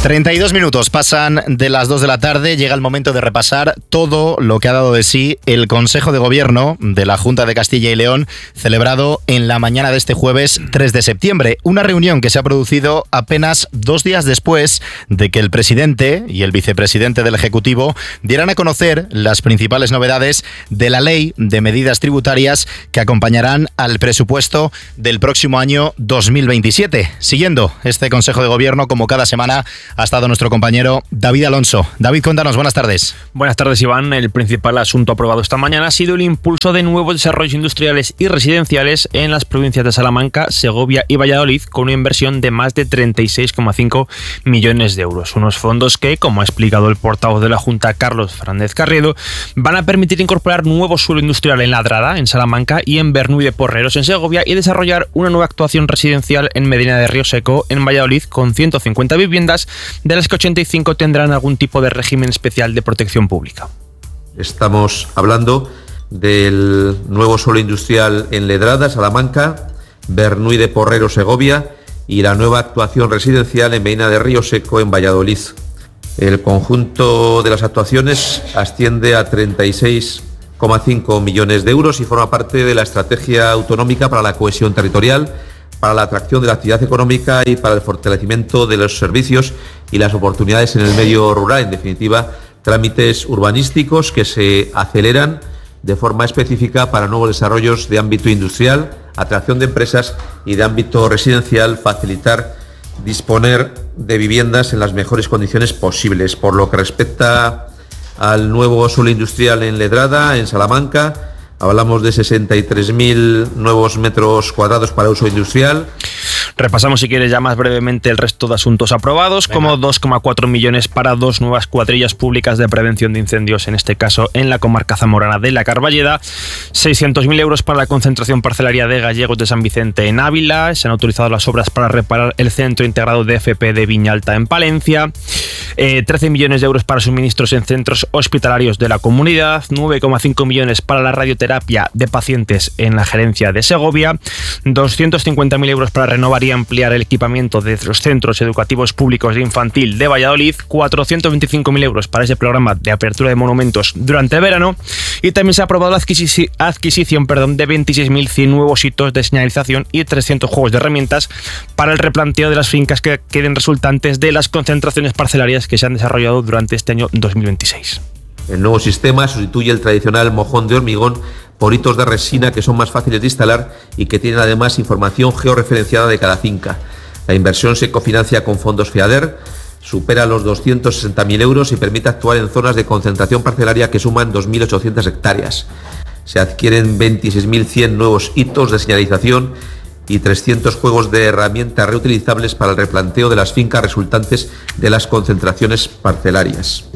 32 minutos pasan de las 2 de la tarde, llega el momento de repasar todo lo que ha dado de sí el Consejo de Gobierno de la Junta de Castilla y León, celebrado en la mañana de este jueves 3 de septiembre. Una reunión que se ha producido apenas 2 días después de que el presidente y el vicepresidente del Ejecutivo dieran a conocer las principales novedades de la Ley de Medidas Tributarias que acompañarán al presupuesto del próximo año 2027. Siguiendo este Consejo de Gobierno, como cada semana, ha estado nuestro compañero David Alonso. David, cuéntanos, buenas tardes. Buenas tardes, Iván. El principal asunto aprobado esta mañana ha sido el impulso de nuevos desarrollos industriales y residenciales en las provincias de Salamanca, Segovia y Valladolid, con una inversión de más de 36,5 millones de euros. Unos fondos que, como ha explicado el portavoz de la Junta, Carlos Fernández Carriedo, van a permitir incorporar nuevo suelo industrial en Ladrada, en Salamanca, y en Bernuy de Porreros, en Segovia, y desarrollar una nueva actuación residencial en Medina de Río Seco, en Valladolid, con 150 viviendas, de las que 85 tendrán algún tipo de régimen especial de protección pública. Estamos hablando del nuevo suelo industrial en Ladrada, Salamanca, Bernuy de Porreros, Segovia, y la nueva actuación residencial en Medina de Río Seco, en Valladolid. El conjunto de las actuaciones asciende a 36,5 millones de euros y forma parte de la estrategia autonómica para la cohesión territorial, para la atracción de la actividad económica y para el fortalecimiento de los servicios y las oportunidades en el medio rural. En definitiva, trámites urbanísticos que se aceleran de forma específica para nuevos desarrollos de ámbito industrial, atracción de empresas y de ámbito residencial, facilitar disponer de viviendas en las mejores condiciones posibles. Por lo que respecta al nuevo suelo industrial en Ladrada, en Salamanca, hablamos de 63.000 nuevos metros cuadrados para uso industrial. Repasamos, si quieres, ya más brevemente el resto de asuntos aprobados. Venga. Como 2,4 millones para 2 nuevas cuadrillas públicas de prevención de incendios, en este caso en la comarca zamorana de la Carballeda, 600.000 euros para la concentración parcelaria de Gallegos de San Vicente en Ávila, se han autorizado las obras para reparar el centro integrado de FP de Viñalta en Palencia, 13 millones de euros para suministros en centros hospitalarios de la comunidad, 9,5 millones para la radioterapia de pacientes en la gerencia de Segovia, 250.000 euros para renovar y ampliar el equipamiento de los centros educativos públicos de infantil de Valladolid, 425.000 euros para ese programa de apertura de monumentos durante el verano, y también se ha aprobado la adquisición de 26.100 nuevos hitos de señalización y 300 juegos de herramientas para el replanteo de las fincas que queden resultantes de las concentraciones parcelarias que se han desarrollado durante este año 2026. El nuevo sistema sustituye el tradicional mojón de hormigón por hitos de resina que son más fáciles de instalar y que tienen además información georreferenciada de cada finca. La inversión se cofinancia con fondos FEADER, supera los 260.000 euros y permite actuar en zonas de concentración parcelaria que suman 2.800 hectáreas. Se adquieren 26.100 nuevos hitos de señalización y 300 juegos de herramientas reutilizables para el replanteo de las fincas resultantes de las concentraciones parcelarias.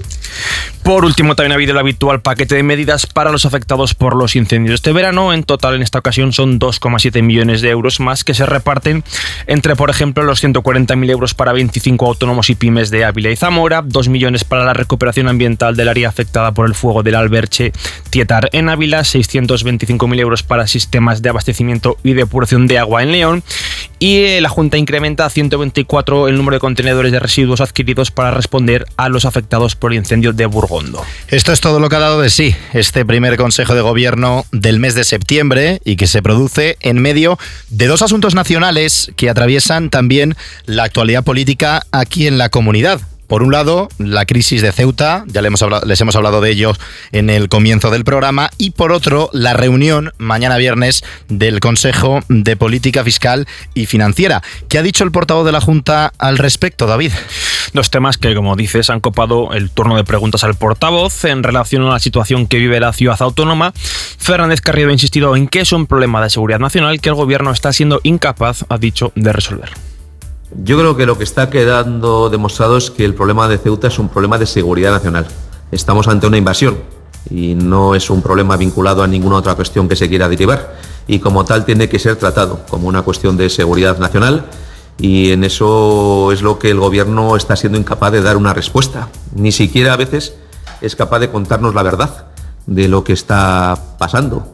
Por último, también ha habido el habitual paquete de medidas para los afectados por los incendios este verano. En total, en esta ocasión, son 2,7 millones de euros más que se reparten entre, por ejemplo, los 140.000 euros para 25 autónomos y pymes de Ávila y Zamora, 2 millones para la recuperación ambiental del área afectada por el fuego del Alberche Tietar en Ávila, 625.000 euros para sistemas de abastecimiento y depuración de agua en León, y la Junta incrementa a 124 el número de contenedores de residuos adquiridos para responder a los afectados por el incendio de Burgondo. Esto es todo lo que ha dado de sí este primer Consejo de Gobierno del mes de septiembre, y que se produce en medio de dos asuntos nacionales que atraviesan también la actualidad política aquí en la comunidad. Por un lado, la crisis de Ceuta, ya les hemos hablado de ello en el comienzo del programa, y por otro, la reunión mañana viernes del Consejo de Política Fiscal y Financiera. ¿Qué ha dicho el portavoz de la Junta al respecto, David? Dos temas que, como dices, han copado el turno de preguntas al portavoz. En relación a la situación que vive la ciudad autónoma, Fernández Carriedo ha insistido en que es un problema de seguridad nacional que el gobierno está siendo incapaz, ha dicho, de resolver. Yo creo que lo que está quedando demostrado es que el problema de Ceuta es un problema de seguridad nacional. Estamos ante una invasión y no es un problema vinculado a ninguna otra cuestión que se quiera derivar, y como tal tiene que ser tratado como una cuestión de seguridad nacional, y en eso es lo que el gobierno está siendo incapaz de dar una respuesta. Ni siquiera a veces es capaz de contarnos la verdad de lo que está pasando,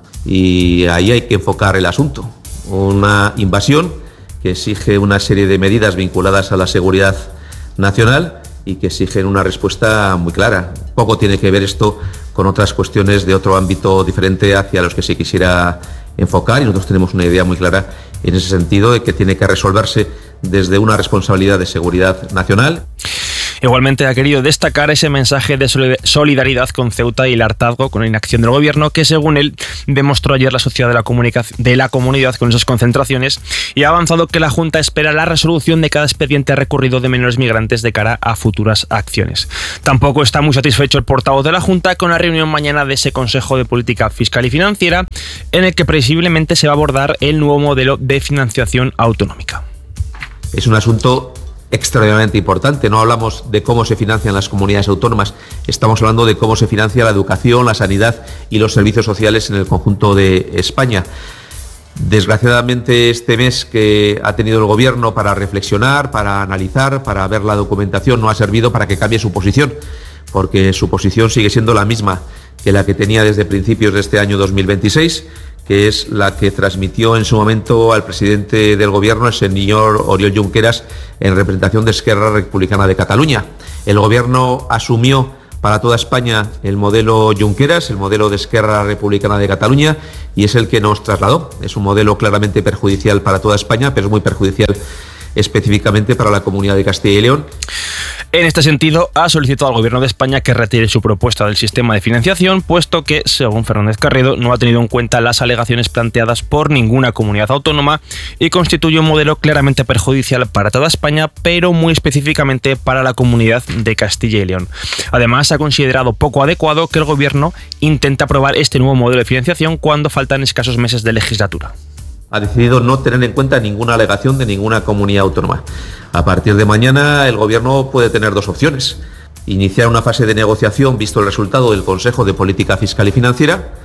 y ahí hay que enfocar el asunto. Una invasión que exige una serie de medidas vinculadas a la seguridad nacional y que exigen una respuesta muy clara. Poco tiene que ver esto con otras cuestiones de otro ámbito diferente hacia los que se quisiera enfocar, y nosotros tenemos una idea muy clara en ese sentido de que tiene que resolverse desde una responsabilidad de seguridad nacional. Igualmente ha querido destacar ese mensaje de solidaridad con Ceuta y el hartazgo con la inacción del gobierno que, según él, demostró ayer la sociedad de la comunidad con esas concentraciones, y ha avanzado que la Junta espera la resolución de cada expediente recurrido de menores migrantes de cara a futuras acciones. Tampoco está muy satisfecho el portavoz de la Junta con la reunión mañana de ese Consejo de Política Fiscal y Financiera, en el que previsiblemente se va a abordar el nuevo modelo de financiación autonómica. Es un asunto extremadamente importante. No hablamos de cómo se financian las comunidades autónomas, estamos hablando de cómo se financia la educación, la sanidad y los servicios sociales en el conjunto de España. Desgraciadamente, este mes que ha tenido el Gobierno para reflexionar, para analizar, para ver la documentación, no ha servido para que cambie su posición, porque su posición sigue siendo la misma que la que tenía desde principios de este año 2026, que es la que transmitió en su momento al presidente del Gobierno, el señor Oriol Junqueras, en representación de Esquerra Republicana de Cataluña. El Gobierno asumió para toda España el modelo Junqueras, el modelo de Esquerra Republicana de Cataluña, y es el que nos trasladó. Es un modelo claramente perjudicial para toda España, pero es muy perjudicial específicamente para la Comunidad de Castilla y León. En este sentido, ha solicitado al Gobierno de España que retire su propuesta del sistema de financiación, puesto que, según Fernández Carredo, no ha tenido en cuenta las alegaciones planteadas por ninguna comunidad autónoma y constituye un modelo claramente perjudicial para toda España, pero muy específicamente para la Comunidad de Castilla y León. Además, ha considerado poco adecuado que el Gobierno intente aprobar este nuevo modelo de financiación cuando faltan escasos meses de legislatura. Ha decidido no tener en cuenta ninguna alegación de ninguna comunidad autónoma. A partir de mañana, el Gobierno puede tener dos opciones: iniciar una fase de negociación visto el resultado del Consejo de Política Fiscal y Financiera,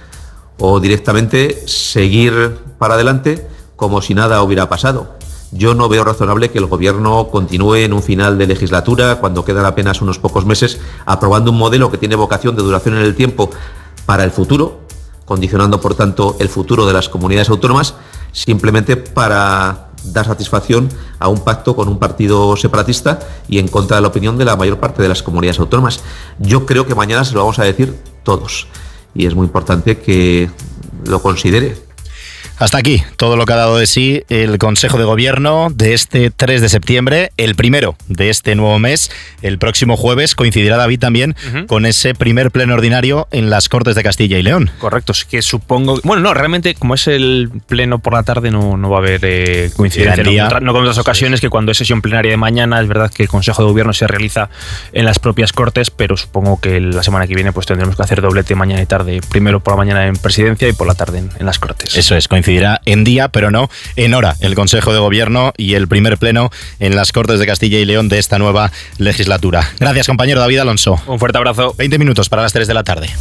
o directamente seguir para adelante como si nada hubiera pasado. Yo no veo razonable que el Gobierno continúe en un final de legislatura, cuando quedan apenas unos pocos meses, aprobando un modelo que tiene vocación de duración en el tiempo para el futuro, condicionando por tanto el futuro de las comunidades autónomas, simplemente para dar satisfacción a un pacto con un partido separatista y en contra de la opinión de la mayor parte de las comunidades autónomas. Yo creo que mañana se lo vamos a decir todos, y es muy importante que lo considere. Hasta aquí todo lo que ha dado de sí el Consejo de Gobierno de este 3 de septiembre, el primero de este nuevo mes. El próximo jueves coincidirá, David, también con ese primer pleno ordinario en las Cortes de Castilla y León. Correcto, es que supongo... Bueno, no, realmente como es el pleno por la tarde no va a haber coincidencia. No como en otras ocasiones, que cuando es sesión plenaria de mañana, es verdad que el Consejo de Gobierno se realiza en las propias Cortes, pero supongo que la semana que viene pues tendremos que hacer doblete mañana y tarde. Primero por la mañana en Presidencia y por la tarde en las Cortes. Eso es, coincidirá en día, pero no en hora, el Consejo de Gobierno y el primer pleno en las Cortes de Castilla y León de esta nueva legislatura. Gracias, compañero David Alonso. Un fuerte abrazo. 20 minutos para las 3 de la tarde.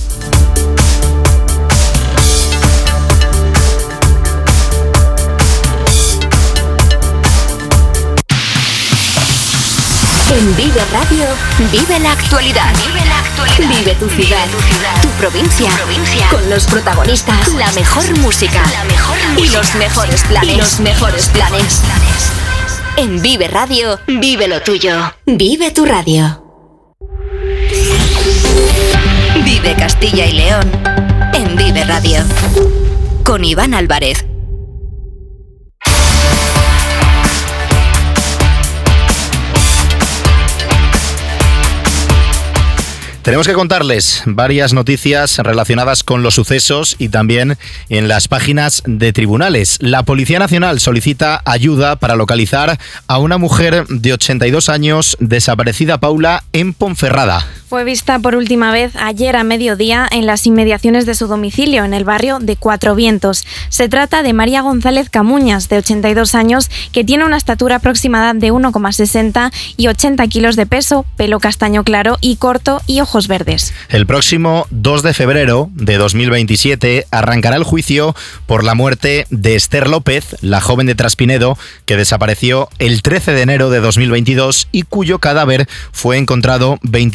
En Vive Radio, vive la actualidad. Vive tu ciudad, tu provincia, con los protagonistas, la mejor música y los mejores planes. En Vive Radio, vive lo tuyo. Vive tu radio. Vive Castilla y León en Vive Radio. Con Iván Álvarez. Tenemos que contarles varias noticias relacionadas con los sucesos y también en las páginas de tribunales. La Policía Nacional solicita ayuda para localizar a una mujer de 82 años desaparecida, Paula, en Ponferrada. Fue vista por última vez ayer a mediodía en las inmediaciones de su domicilio, en el barrio de Cuatro Vientos. Se trata de María González Camuñas, de 82 años, que tiene una estatura aproximada de 1,60 y 80 kilos de peso, pelo castaño claro y corto y ojos verdes. El próximo 2 de febrero de 2027 arrancará el juicio por la muerte de Esther López, la joven de Traspinedo, que desapareció el 13 de enero de 2022 y cuyo cadáver fue encontrado 23 días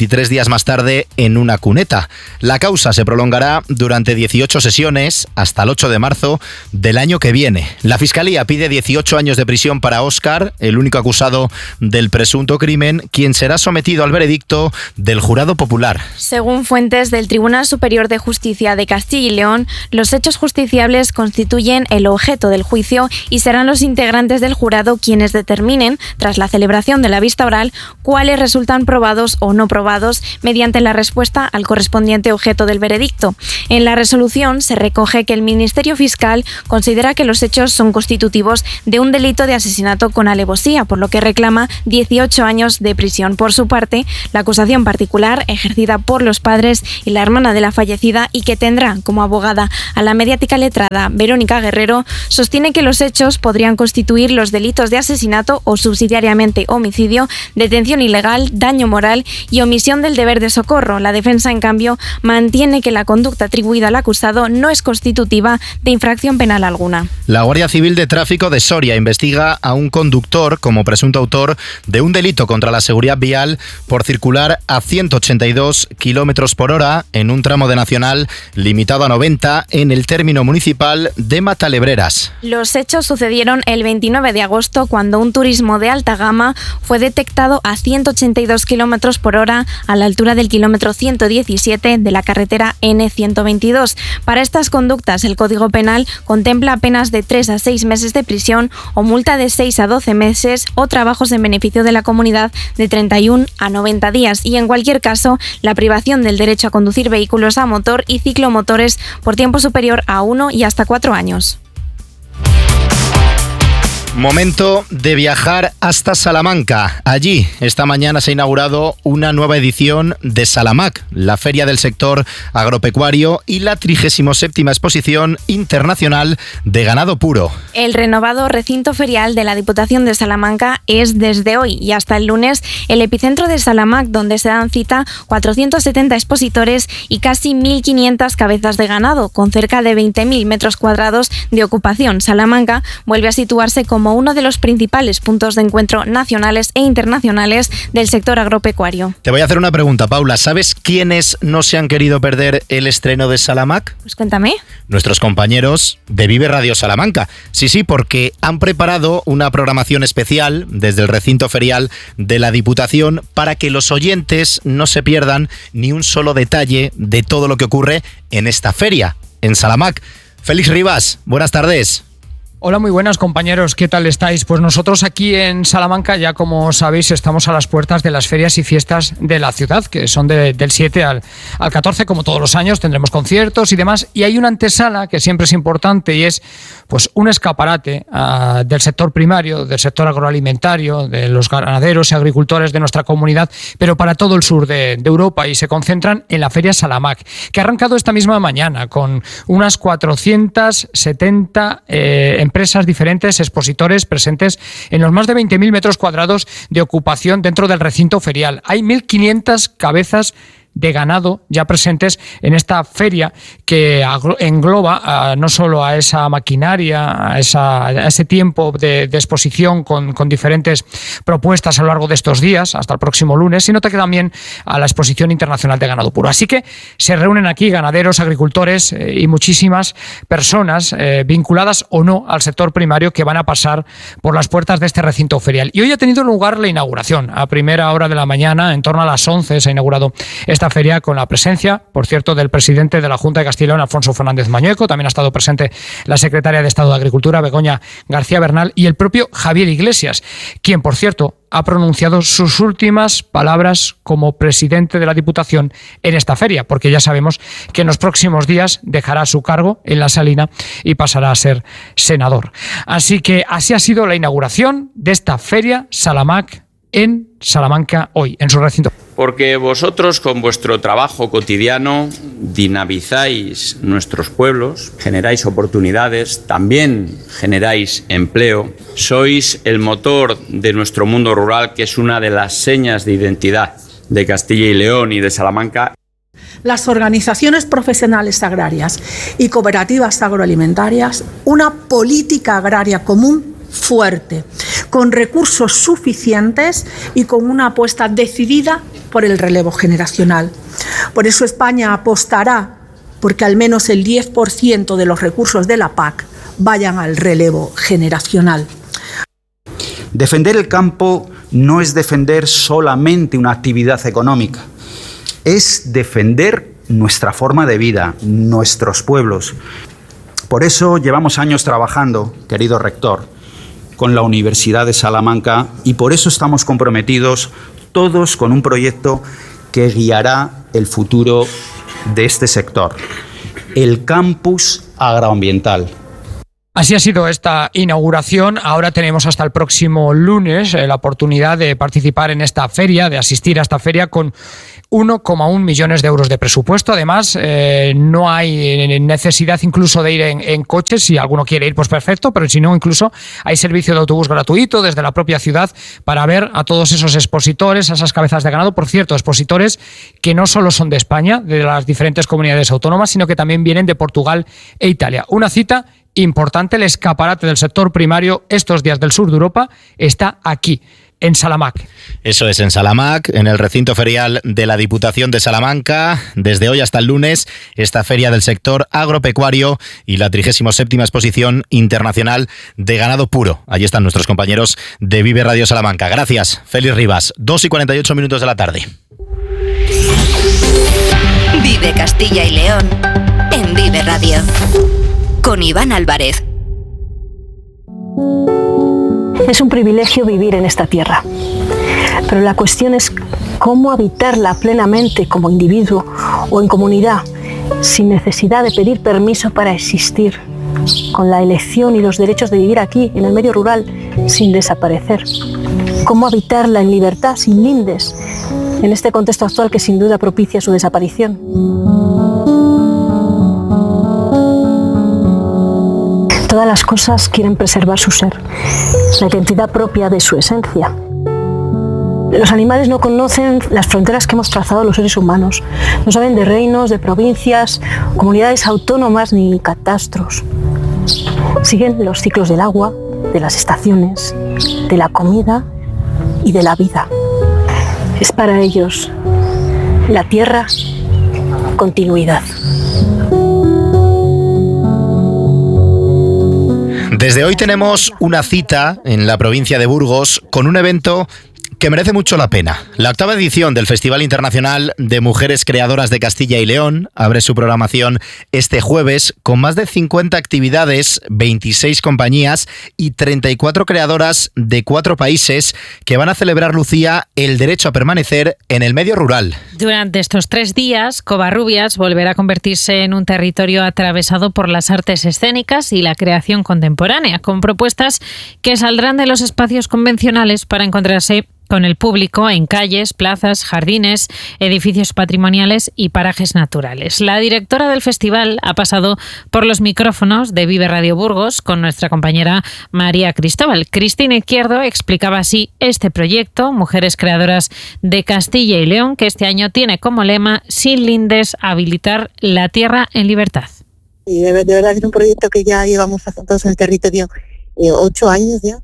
días más tarde en una cuneta. La causa se prolongará durante 18 sesiones hasta el 8 de marzo del año que viene. La Fiscalía pide 18 años de prisión para Óscar, el único acusado del presunto crimen, quien será sometido al veredicto del jurado popular. Según fuentes del Tribunal Superior de Justicia de Castilla y León, los hechos justiciables constituyen el objeto del juicio y serán los integrantes del jurado quienes determinen, tras la celebración de la vista oral, cuáles resultan probados o no probados mediante la respuesta al correspondiente objeto del veredicto. En la resolución se recoge que el Ministerio Fiscal considera que los hechos son constitutivos de un delito de asesinato con alevosía, por lo que reclama 18 años de prisión. Por su parte, la acusación particular, ejercida por los padres y la hermana de la fallecida y que tendrá como abogada a la mediática letrada Verónica Guerrero, sostiene que los hechos podrían constituir los delitos de asesinato o subsidiariamente homicidio, detención ilegal, daño moral y omisión del deber de socorro. La defensa, en cambio, mantiene que la conducta atribuida al acusado no es constitutiva de infracción penal alguna. La Guardia Civil de Tráfico de Soria investiga a un conductor como presunto autor de un delito contra la seguridad vial por circular a 182 kilómetros por hora en un tramo de Nacional limitado a 90 en el término municipal de Matalebreras. Los hechos sucedieron el 29 de agosto cuando un turismo de alta gama fue detectado a 182 kilómetros por hora a la altura del kilómetro 117 de la carretera N122. Para estas conductas, el Código Penal contempla penas de 3 a 6 meses de prisión o multa de 6 a 12 meses o trabajos en beneficio de la comunidad de 31 a 90 días y, en cualquier caso, la privación del derecho a conducir vehículos a motor y ciclomotores por tiempo superior a 1 y hasta 4 años. Momento de viajar hasta Salamanca. Allí, esta mañana se ha inaugurado una nueva edición de Salamac, la feria del sector agropecuario y la 37ª exposición internacional de ganado puro. El renovado recinto ferial de la Diputación de Salamanca es desde hoy y hasta el lunes el epicentro de Salamac, donde se dan cita 470 expositores y casi 1.500 cabezas de ganado, con cerca de 20.000 metros cuadrados de ocupación. Salamanca vuelve a situarse como uno de los principales puntos de encuentro nacionales e internacionales del sector agropecuario. Te voy a hacer una pregunta, Paula. ¿Sabes quiénes no se han querido perder el estreno de Salamac? Pues cuéntame. Nuestros compañeros de Vive Radio Salamanca. Sí, porque han preparado una programación especial desde el recinto ferial de la Diputación para que los oyentes no se pierdan ni un solo detalle de todo lo que ocurre en esta feria, en Salamac. Félix Rivas, buenas tardes. Hola, muy buenas compañeros, ¿qué tal estáis? Pues nosotros aquí en Salamanca ya, como sabéis, estamos a las puertas de las ferias y fiestas de la ciudad, que son del 7 al 14, como todos los años, tendremos conciertos y demás, y hay una antesala que siempre es importante y es pues un escaparate del sector primario, del sector agroalimentario, de los ganaderos y agricultores de nuestra comunidad, pero para todo el sur de Europa, y se concentran en la Feria Salamac, que ha arrancado esta misma mañana con unas 470 empresas diferentes, expositores presentes en los más de 20.000 metros cuadrados de ocupación dentro del recinto ferial. Hay 1.500 cabezas de ganado ya presentes en esta feria que engloba no solo a esa maquinaria, a ese tiempo de exposición con diferentes propuestas a lo largo de estos días hasta el próximo lunes, sino que también a la exposición internacional de ganado puro. Así que se reúnen aquí ganaderos, agricultores y muchísimas personas vinculadas o no al sector primario que van a pasar por las puertas de este recinto ferial. Y hoy ha tenido lugar la inauguración. A primera hora de la mañana, en torno a las 11, se ha inaugurado esta feria con la presencia, por cierto, del presidente de la Junta de Castilla y León, Alfonso Fernández Mañueco. También ha estado presente la secretaria de Estado de Agricultura, Begoña García Bernal, y el propio Javier Iglesias, quien, por cierto, ha pronunciado sus últimas palabras como presidente de la Diputación en esta feria, porque ya sabemos que en los próximos días dejará su cargo en la Salina y pasará a ser senador. Así que así ha sido la inauguración de esta feria Salamac en Salamanca hoy, en su recinto. Porque vosotros, con vuestro trabajo cotidiano, dinamizáis nuestros pueblos, generáis oportunidades, también generáis empleo, sois el motor de nuestro mundo rural, que es una de las señas de identidad de Castilla y León y de Salamanca. Las organizaciones profesionales agrarias y cooperativas agroalimentarias, una política agraria común fuerte, con recursos suficientes y con una apuesta decidida por el relevo generacional. Por eso España apostará porque al menos el 10% de los recursos de la PAC vayan al relevo generacional. Defender el campo no es defender solamente una actividad económica, es defender nuestra forma de vida, nuestros pueblos. Por eso llevamos años trabajando, querido rector, con la Universidad de Salamanca y por eso estamos comprometidos todos con un proyecto que guiará el futuro de este sector, el campus agroambiental. Así ha sido esta inauguración. Ahora tenemos hasta el próximo lunes la oportunidad de participar en esta feria, de asistir a esta feria con 1,1 millones de euros de presupuesto. Además, no hay necesidad incluso de ir en coche. Si alguno quiere ir, pues perfecto, pero si no, incluso hay servicio de autobús gratuito desde la propia ciudad para ver a todos esos expositores, a esas cabezas de ganado. Por cierto, expositores que no solo son de España, de las diferentes comunidades autónomas, sino que también vienen de Portugal e Italia. Una cita importante, el escaparate del sector primario estos días del sur de Europa está aquí, en Salamac. Eso es, en Salamac, en el recinto ferial de la Diputación de Salamanca. Desde hoy hasta el lunes, esta feria del sector agropecuario y la 37ª Exposición Internacional de Ganado Puro. Allí están nuestros compañeros de Vive Radio Salamanca. Gracias, Félix Rivas. 2:48 de la tarde. Vive Castilla y León en Vive Radio. Con Iván Álvarez. Es un privilegio vivir en esta tierra, pero la cuestión es cómo habitarla plenamente como individuo o en comunidad, sin necesidad de pedir permiso para existir, con la elección y los derechos de vivir aquí, en el medio rural, sin desaparecer. Cómo habitarla en libertad, sin lindes, en este contexto actual que sin duda propicia su desaparición. Todas las cosas quieren preservar su ser, la identidad propia de su esencia. Los animales no conocen las fronteras que hemos trazado los seres humanos. No saben de reinos, de provincias, comunidades autónomas ni catastros. Siguen los ciclos del agua, de las estaciones, de la comida y de la vida. Es para ellos la tierra, continuidad. Desde hoy tenemos una cita en la provincia de Burgos con un evento que merece mucho la pena. La 8ª edición del Festival Internacional de Mujeres Creadoras de Castilla y León abre su programación este jueves con más de 50 actividades, 26 compañías y 34 creadoras de 4 países que van a celebrar, Lucía, el derecho a permanecer en el medio rural. Durante estos 3 días, Covarrubias volverá a convertirse en un territorio atravesado por las artes escénicas y la creación contemporánea, con propuestas que saldrán de los espacios convencionales para encontrarse con el público en calles, plazas, jardines, edificios patrimoniales y parajes naturales. La directora del festival ha pasado por los micrófonos de Vive Radio Burgos con nuestra compañera María Cristóbal. Cristina Izquierdo explicaba así este proyecto, Mujeres Creadoras de Castilla y León, que este año tiene como lema "Sin lindes, habilitar la tierra en libertad". Y de verdad es un proyecto que ya llevamos todos en el territorio 8 años ya.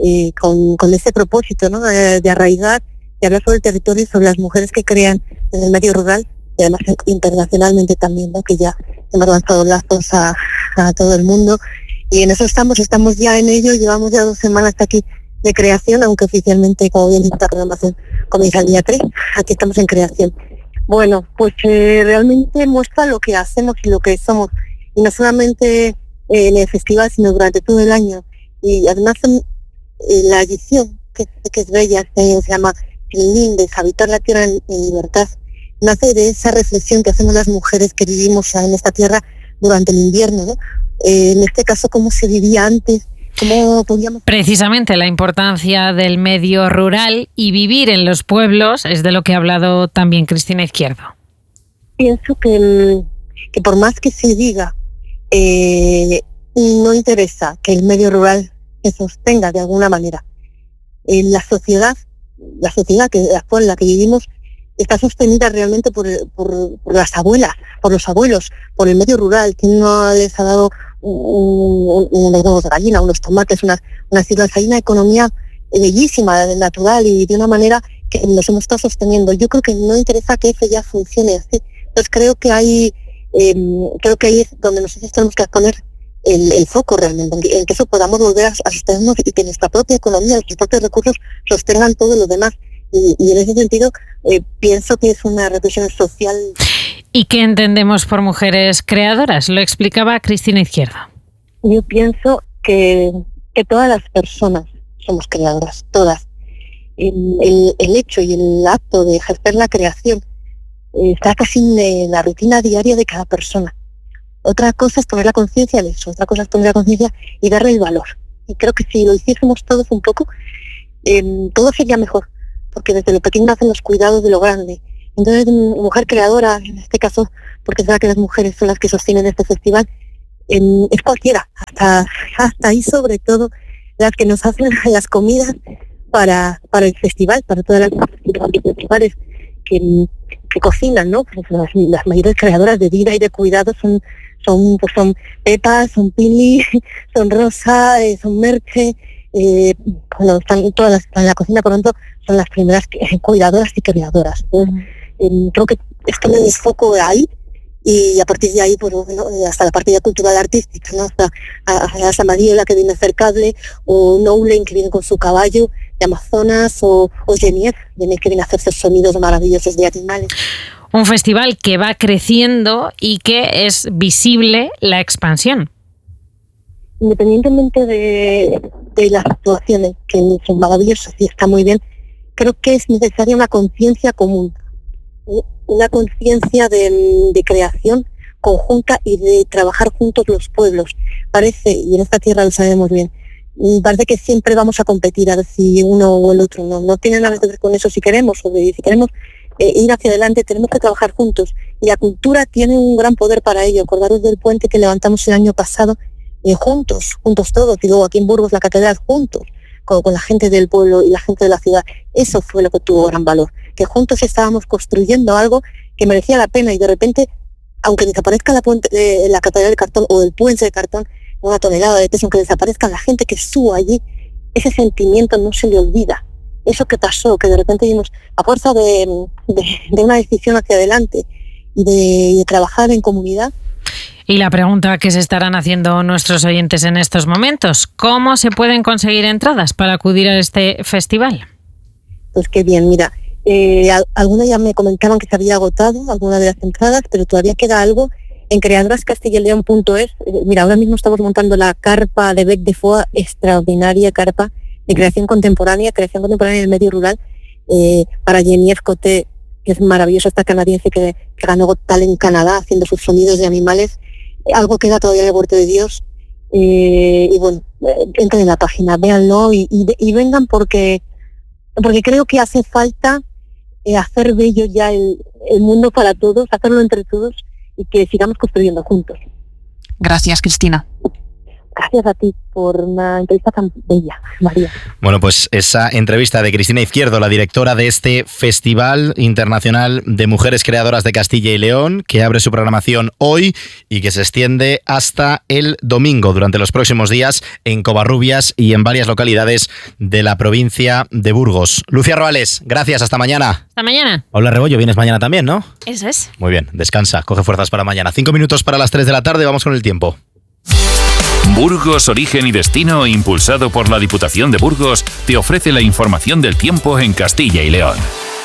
Con ese propósito, ¿no? De arraigar y hablar sobre el territorio y sobre las mujeres que crean en el medio rural y además internacionalmente también, ¿no? Que ya hemos lanzado lazos a todo el mundo y en eso estamos ya en ello. Llevamos ya 2 semanas aquí de creación, aunque oficialmente, como bien dice, la programación comienza el día 3. Aquí estamos en creación. Bueno, pues realmente muestra lo que hacemos y lo que somos, y no solamente en el festival, sino durante todo el año. Y además la edición, que es bella, se llama "Sin lindes, habitar la tierra en libertad", nace de esa reflexión que hacemos las mujeres que vivimos en esta tierra durante el invierno, ¿no? En este caso, cómo se vivía antes, cómo podíamos... Precisamente la importancia del medio rural y vivir en los pueblos es de lo que ha hablado también Cristina Izquierdo. Pienso que por más que se diga, no interesa que el medio rural se sostenga de alguna manera. La sociedad actual en la que vivimos está sostenida realmente por las abuelas, por los abuelos, por el medio rural, que no les ha dado unos huevos de gallina, unos tomates, unas islas. Hay una economía bellísima, natural y de una manera que nos hemos estado sosteniendo. Yo creo que no interesa que eso ya funcione así. Entonces creo que ahí es donde nosotros tenemos que poner el foco realmente, en que eso podamos volver a sostenernos y que nuestra propia economía, nuestros propios recursos sostengan todo lo demás. Y en ese sentido pienso que es una reflexión social. ¿Y qué entendemos por mujeres creadoras? Lo explicaba Cristina Izquierdo. Yo pienso que todas las personas somos creadoras, todas. El hecho y el acto de ejercer la creación está casi en la rutina diaria de cada persona. Otra cosa es poner la conciencia de eso, otra cosa es poner la conciencia y darle el valor. Y creo que si lo hiciésemos todos un poco, todo sería mejor, porque desde lo pequeño hacen los cuidados de lo grande. Entonces, mujer creadora, en este caso, porque es verdad que las mujeres son las que sostienen este festival, es cualquiera, hasta ahí sobre todo las que nos hacen las comidas para el festival, para todas las festivales que cocinan, ¿no? Pues las mayores creadoras de vida y de cuidado son Pepa, son Pili, son Rosa, son Merche, están todas en la cocina, por lo tanto son las primeras cuidadoras y creadoras. Entonces, creo que esto me desfoco ahí y a partir de ahí, pues, bueno, hasta la parte ya cultural artística, ¿no? Hasta Mariola, que viene a hacer cable, o Noulen, que viene con su caballo de Amazonas, o Geniev, que viene a hacer esos sonidos maravillosos de animales. Un festival que va creciendo y que es visible la expansión. Independientemente de las actuaciones, que son maravillosas y está muy bien, creo que es necesaria una conciencia común, una conciencia de creación conjunta y de trabajar juntos los pueblos. Parece, y en esta tierra lo sabemos bien, parece que siempre vamos a competir a ver si uno o el otro. No tiene nada que ver con eso. Si queremos ir hacia adelante, tenemos que trabajar juntos, y la cultura tiene un gran poder para ello. Acordaros del puente que levantamos el año pasado, juntos todos, y luego aquí en Burgos la catedral, juntos con la gente del pueblo y la gente de la ciudad. Eso fue lo que tuvo gran valor, que juntos estábamos construyendo algo que merecía la pena, y de repente, aunque desaparezca la catedral de cartón o el puente de cartón, una tonelada de peso, aunque desaparezca, la gente que estuvo allí, ese sentimiento no se le olvida. Eso que pasó, que de repente vimos, a fuerza de una decisión hacia adelante y de trabajar en comunidad. Y la pregunta que se estarán haciendo nuestros oyentes en estos momentos: ¿cómo se pueden conseguir entradas para acudir a este festival? Pues qué bien, mira, algunas ya me comentaban que se había agotado alguna de las entradas, pero todavía queda algo en creadorascastillaleon.es. Mira, ahora mismo estamos montando la carpa de Bec de Foix, extraordinaria carpa de creación contemporánea del medio rural, para Geniev Coté, que es maravillosa, esta canadiense que ganó Got Talent en Canadá haciendo sus sonidos de animales. Algo queda todavía en el Huerto de Dios, y bueno, entren en la página, véanlo y vengan, porque creo que hace falta hacer bello ya el mundo para todos, hacerlo entre todos, y que sigamos construyendo juntos. Gracias, Cristina. Gracias a ti por una entrevista tan bella, María. Bueno, pues esa entrevista de Cristina Izquierdo, la directora de este Festival Internacional de Mujeres Creadoras de Castilla y León, que abre su programación hoy y que se extiende hasta el domingo, durante los próximos días, en Covarrubias y en varias localidades de la provincia de Burgos. Lucía Roales, gracias, hasta mañana. Hasta mañana. Paula Rebollo, vienes mañana también, ¿no? Eso es. Muy bien, descansa, coge fuerzas para mañana. 5 minutos para las 3 de la tarde, vamos con el tiempo. Burgos Origen y Destino, impulsado por la Diputación de Burgos, te ofrece la información del tiempo en Castilla y León.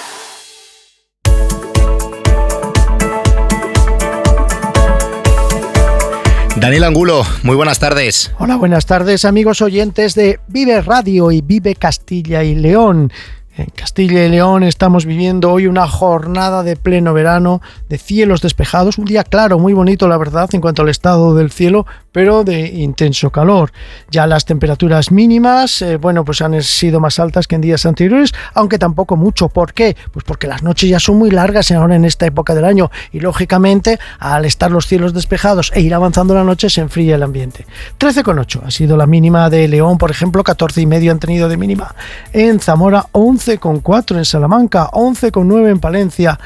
Daniel Angulo, muy buenas tardes. Hola, buenas tardes, amigos oyentes de Vive Radio y Vive Castilla y León. En Castilla y León estamos viviendo hoy una jornada de pleno verano, de cielos despejados, un día claro, muy bonito la verdad en cuanto al estado del cielo, pero de intenso calor. Ya las temperaturas mínimas, pues han sido más altas que en días anteriores, aunque tampoco mucho. ¿Por qué? Pues porque las noches ya son muy largas ahora en esta época del año, y lógicamente al estar los cielos despejados e ir avanzando la noche se enfría el ambiente. 13,8 ha sido la mínima de León, por ejemplo, 14,5 han tenido de mínima en Zamora, 11 11,4 en Salamanca, 11,9 en Palencia,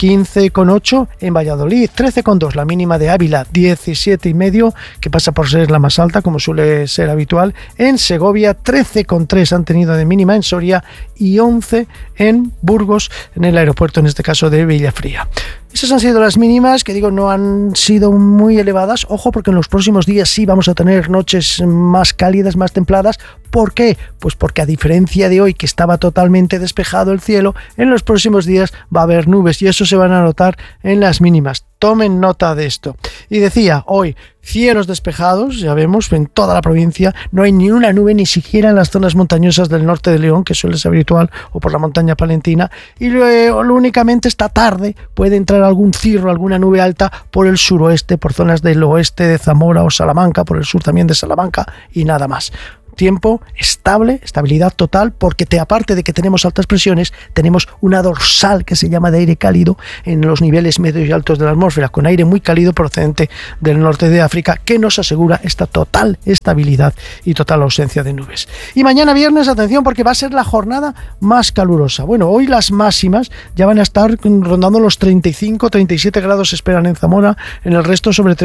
15,8 en Valladolid, 13,2 la mínima de Ávila, 17,5, que pasa por ser la más alta como suele ser habitual, en Segovia, 13,3 han tenido de mínima en Soria y 11 en Burgos, en el aeropuerto, en este caso de Villafría. Esas han sido las mínimas, que digo, no han sido muy elevadas. Ojo, porque en los próximos días sí vamos a tener noches más cálidas, más templadas. ¿Por qué? Pues porque a diferencia de hoy, que estaba totalmente despejado el cielo, en los próximos días va a haber nubes y eso se van a notar en las mínimas. Tomen nota de esto. Y decía, hoy, cielos despejados, ya vemos, en toda la provincia, no hay ni una nube, ni siquiera en las zonas montañosas del norte de León, que suele ser habitual, o por la montaña palentina, y únicamente esta tarde puede entrar algún cirro, alguna nube alta por el suroeste, por zonas del oeste de Zamora o Salamanca, por el sur también de Salamanca, y nada más. Tiempo estable, estabilidad total, porque aparte de que tenemos altas presiones, tenemos una dorsal que se llama de aire cálido en los niveles medios y altos de la atmósfera, con aire muy cálido procedente del norte de África, que nos asegura esta total estabilidad y total ausencia de nubes. Y mañana viernes, atención, porque va a ser la jornada más calurosa. Bueno, hoy las máximas ya van a estar rondando los 35, 37 grados se esperan en Zamora, en el resto sobre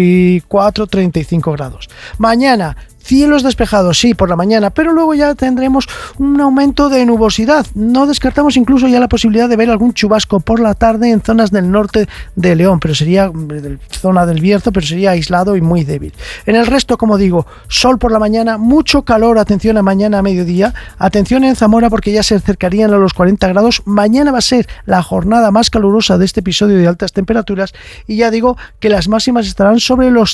34, 35 grados. Mañana, cielos despejados, sí, por la mañana, pero luego ya tendremos un aumento de nubosidad. No descartamos incluso ya la posibilidad de ver algún chubasco por la tarde en zonas del norte de León, pero sería zona del Bierzo, pero sería aislado y muy débil. En el resto, como digo, sol por la mañana, mucho calor, atención a mañana a mediodía, atención en Zamora porque ya se acercarían a los 40 grados. Mañana va a ser la jornada más calurosa de este episodio de altas temperaturas y ya digo que las máximas estarán sobre los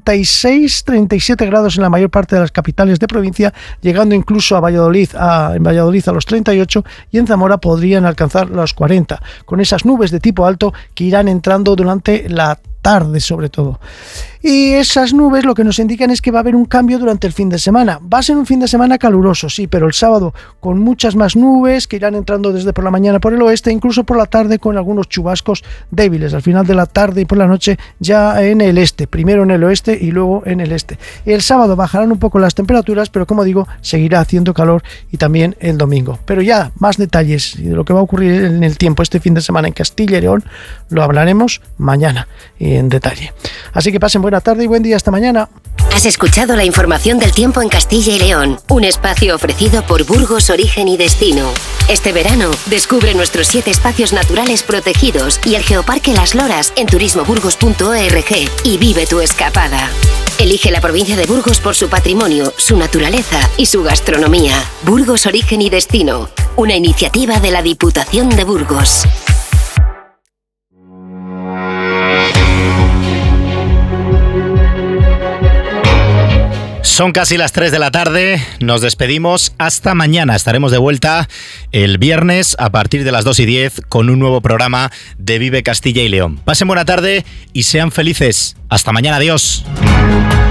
36, 37 grados en la mayor parte de las capitales de provincia, llegando incluso en Valladolid a los 38 y en Zamora podrían alcanzar los 40, con esas nubes de tipo alto que irán entrando durante la tarde sobre todo. Y esas nubes lo que nos indican es que va a haber un cambio durante el fin de semana. Va a ser un fin de semana caluroso, sí, pero el sábado con muchas más nubes que irán entrando desde por la mañana por el oeste, incluso por la tarde con algunos chubascos débiles al final de la tarde y por la noche ya en el este, primero en el oeste y luego en el este. El sábado bajarán un poco las temperaturas, pero como digo, seguirá haciendo calor y también el domingo. Pero ya más detalles de lo que va a ocurrir en el tiempo este fin de semana en Castilla y León lo hablaremos mañana en detalle. Así que pasen buena tarde y buen día hasta mañana. Has escuchado la información del tiempo en Castilla y León, un espacio ofrecido por Burgos Origen y Destino. Este verano, descubre nuestros 7 espacios naturales protegidos y el Geoparque Las Loras en turismoburgos.org y vive tu escapada. Elige la provincia de Burgos por su patrimonio, su naturaleza y su gastronomía. Burgos Origen y Destino, una iniciativa de la Diputación de Burgos. Son casi las 3 de la tarde, nos despedimos, hasta mañana, estaremos de vuelta el viernes a partir de las 2:10 con un nuevo programa de Vive Castilla y León. Pasen buena tarde y sean felices, hasta mañana, adiós.